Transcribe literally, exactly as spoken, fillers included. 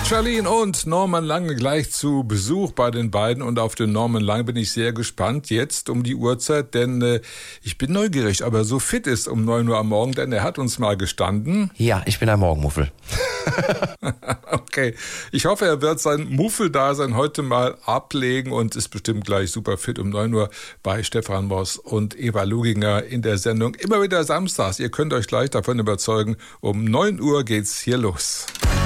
Charlene und Norman Lange gleich zu Besuch bei den beiden. Und auf den Norman Lange bin ich sehr gespannt jetzt um die Uhrzeit, denn äh, ich bin neugierig, ob er so fit ist um neun Uhr am Morgen, denn er hat uns mal gestanden. Ja, ich bin ein Morgenmuffel. Okay, ich hoffe, er wird sein Muffeldasein heute mal ablegen und ist bestimmt gleich super fit um neun Uhr bei Stefan Moss und Eva Luginger in der Sendung. Immer wieder samstags, ihr könnt euch gleich davon überzeugen, um neun Uhr geht's hier los.